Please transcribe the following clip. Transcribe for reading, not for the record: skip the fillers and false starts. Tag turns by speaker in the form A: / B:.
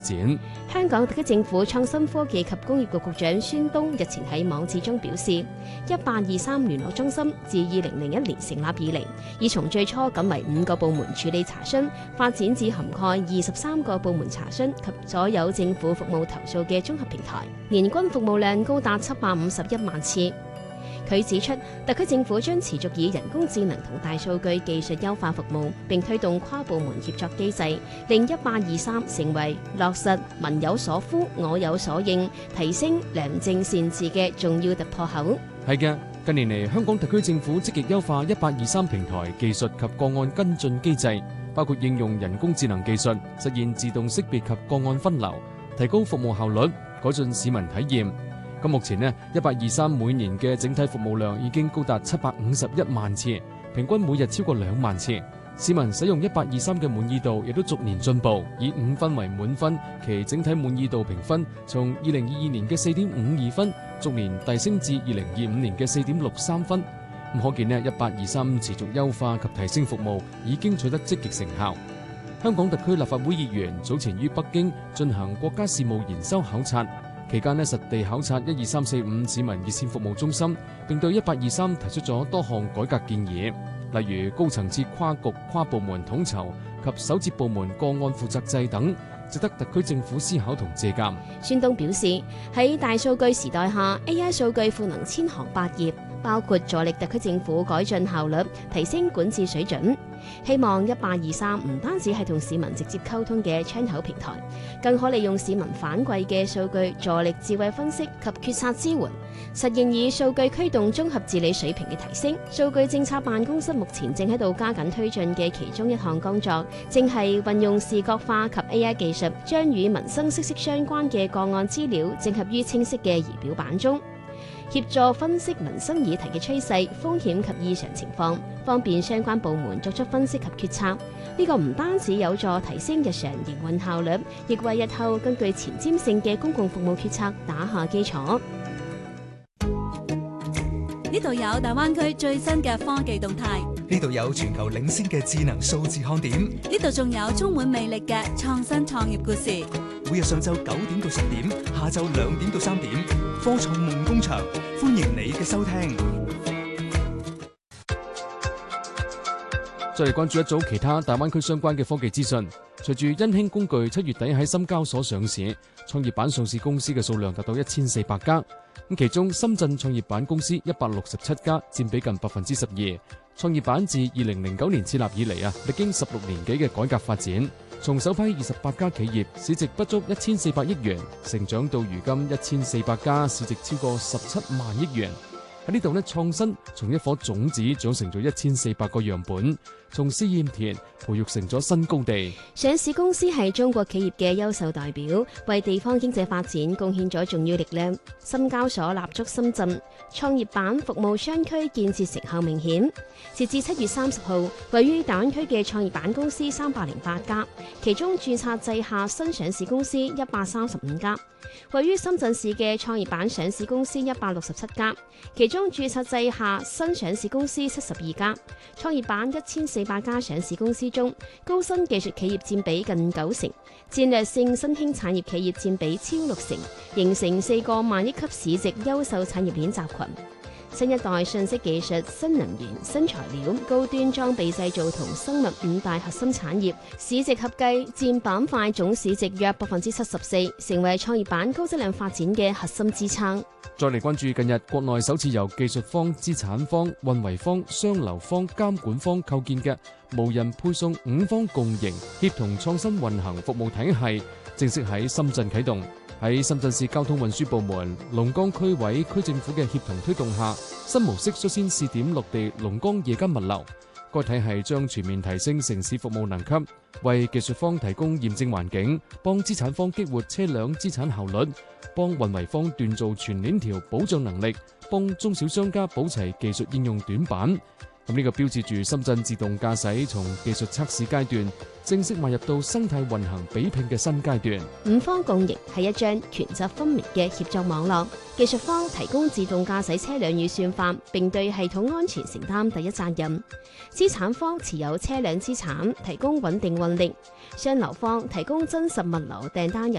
A: 展。
B: 香港特區政府創新科技及工業局局長孫東日前喺網誌中表示，1823聯絡中心自2001年成立以嚟，已從最初僅為5個部門處理查詢，發展至涵蓋23個部門查詢及所有政府服務投訴嘅綜合平台，年均服務量高達751萬次。佢指出，特區政府將持續以人工智能同大數據技術優化服務，並推動跨部門協作機制，令1823成為落實民有所呼、我有所應，提升良政善治嘅重要突破口。
A: 係嘅，近年嚟香港特區政府積極優化1823平台技術及個案跟進機制，包括應用人工智能技術，實現自動識別及個案分流，提高服務效率，改進市民體驗。咁目前呢，1823每年嘅整體服務量已經高達751萬次，平均每日超過2萬次。市民使用1823嘅滿意度亦都逐年進步，以5分為滿分，其整體滿意度評分從2022年嘅4.52分，逐年遞升至2025年嘅4.63分。咁可見呢，1823持續優化及提升服務已經取得積極成效。香港特區立法會議員早前於北京進行國家事務研修考察。期間實地考察12345市民熱線服務中心，並對1823提出咗多項改革建議，例如高層次跨局跨部門統籌及首接部門個案負責制等，值得特區政府思考同借鑑。
B: 孫東表示，喺大數據時代下 ，AI 數據賦能千行百業，包括助力特區政府改進效率、提升管治水準。希望1823唔單止係同市民直接溝通嘅窗口平台，更可利用市民反饋嘅數據助力智慧分析及決策支援，實現以數據驅動綜合治理水平嘅提升。數據政策辦公室目前正喺度加緊推進嘅其中一項工作，正係運用視覺化及 AI 技術，將與民生息息相關嘅個案資料整合於清晰嘅儀表板中，協助分析民生議題嘅趨勢、風險及異常情況，方便相關部門作出分析及決策。呢個唔單止有助提升日常營運效率，亦為日後根據前瞻性嘅公共服務決策打下基礎。
C: 呢度有大灣區最新嘅科技動態，
D: 呢度有全球領先嘅智能數字看點，
C: 呢度仲有充滿魅力嘅創新創業故事。
D: 每日上晝9點到10點，下晝2點到3點，科創夢工場，歡迎你嘅收聽。
A: 再嚟關注一組其他大灣區相關嘅科技資訊。隨住欣興工具7月底喺深交所上市，創業板上市公司嘅數量達到1400家。咁其中深圳創業板公司167家，佔比近12%。創業板自2009年設立以嚟歷經16年幾嘅改革發展，從首批28家企業市值不足1400億元，成長到如今1400家，市值超過17萬億元。喺呢度創新從一顆種子長成咗1400個樣本，從試驗田培育成咗新高地。
B: 上市公司係中國企業嘅優秀代表，為地方經濟發展貢獻咗重要力量。深交所立足深圳，創業板服務商區建設成效明顯。截至7月30號，位於大灣區嘅創業板公司308家，其中註冊制下新上市公司135家。位於深圳市嘅創業板上市公司167家，其中註冊制下新上市公司72家。創業板1400家上市公司中，高新技術企業佔比近90%，戰略性新興產業企業佔比超60%，形成4個萬億級市值優秀產業鏈集群。新一代信息技術、新能源、新材料、高端裝備製造同生物5大核心產業，市值合計佔板塊總市值約74%，成為創業板高質量發展嘅核心支撐。
A: 再嚟關注近日國內首次由技術方、資產方、運維方、商流方、監管方構建嘅無人配送5方共贏協同創新運行服務體系，正式喺深圳啟動。喺深圳市交通運輸部門、龍崗區委區政府嘅協同推動下，新模式率先試點落地龍崗夜間物流。該體系將全面提升城市服務能級，為技術方提供驗證環境，幫資產方激活車輛資產效率，幫運維方鍛造全鏈條保障能力，幫中小商家補齊技術應用短板。 咁呢個標誌住深圳自動駕駛從技術測試階段正式邁入到生態運行比拼嘅新階段。
B: 五方共贏係一張權責分明嘅協作網絡，技術方提供自動駕駛車輛與算法，並對系統安全承擔第一責任；資產方持有車輛資產，提供穩定運力；上游方提供真實物流訂單入